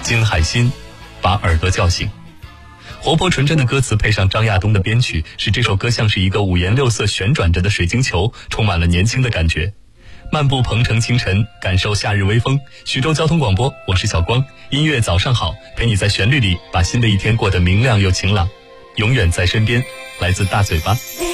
惊海心，把耳朵叫醒。活泼纯真的歌词配上张亚东的编曲，使这首歌像是一个五颜六色旋转着的水晶球，充满了年轻的感觉。漫步鹏城清晨，感受夏日微风。徐州交通广播，我是小光，音乐早上好，陪你在旋律里把新的一天过得明亮又晴朗，永远在身边。来自大嘴巴。